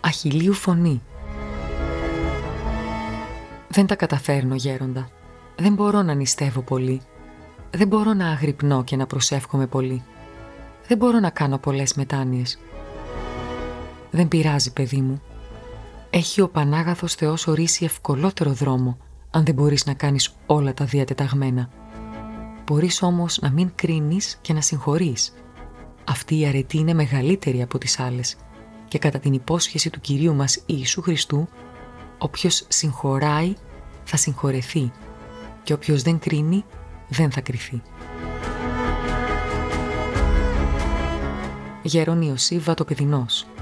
αχιλλείου φωνή. Δεν τα καταφέρνω, γέροντα. Δεν μπορώ να νηστεύω πολύ. Δεν μπορώ να αγρυπνώ και να προσεύχομαι πολύ. Δεν μπορώ να κάνω πολλές μετάνοιες. Δεν πειράζει, παιδί μου. Έχει ο Πανάγαθος Θεός ορίσει ευκολότερο δρόμο, αν δεν μπορείς να κάνεις όλα τα διατεταγμένα. Μπορείς όμως να μην κρίνεις και να συγχωρείς. Αυτή η αρετή είναι μεγαλύτερη από τις άλλες και κατά την υπόσχεση του Κυρίου μας Ιησού Χριστού, όποιος συγχωράει θα συγχωρεθεί και όποιος δεν κρίνει δεν θα κριθεί. Γέρον Ιωσήβ Βατοπεδινός.